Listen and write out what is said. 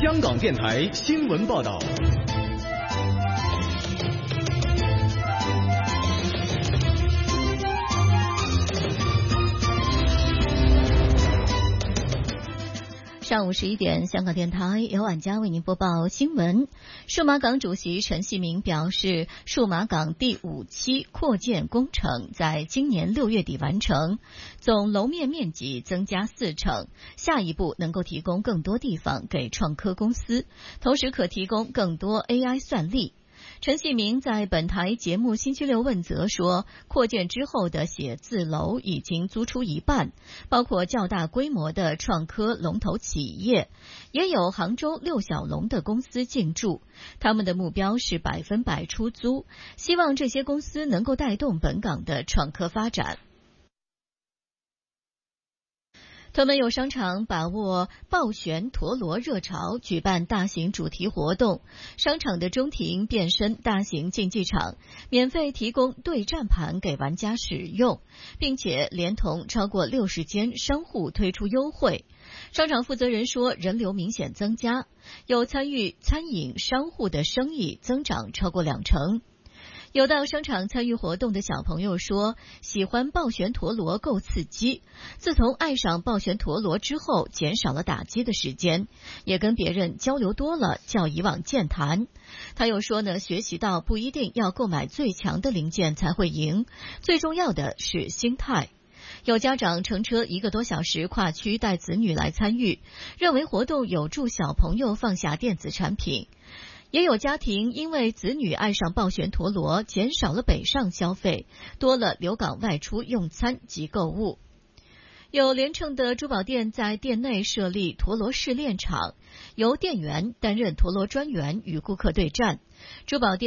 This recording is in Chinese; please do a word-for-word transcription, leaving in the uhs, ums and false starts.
香港电台新闻报道。 上午十一点，香港电台由婉佳为您播报新闻。数码港主席陈锡明表示，数码港第五期扩建工程在今年六月底完成，总楼面面积增加四成，下一步能够提供更多地方给创科公司，同时可提供更多 A I 算力。陈锡明在本台节目星期六问责说，扩建之后的写字楼已经租出一半，包括较大规模的创科龙头企业，也有杭州六小龙的公司进驻，他们的目标是百分百出租，希望这些公司能够带动本港的创科发展。屯门有商场把握抱旋陀螺热潮，举办大型主题活动。商场的中庭变身大型竞技场，免费提供对战盘给玩家使用，并且连同超过六十间商户推出优惠。商场负责人说，人流明显增加，有参与餐饮商户的生意增长超过两成。有到商场参与活动的小朋友说，喜欢抱旋陀螺够刺激，自从爱上抱旋陀螺之后，减少了打击的时间，也跟别人交流多了，较以往健谈。他又说呢，学习到不一定要购买最强的零件才会赢，最重要的是心态。有家长乘车一个多小时跨区带子女来参与，认为活动有助小朋友放下电子产品。也有家庭因为子女爱上抱旋陀螺，减少了北上消费，多了留港外出用餐及购物。有连城的珠宝店在店内设立陀螺试炼场，由店员担任陀螺专员与顾客对战。珠宝店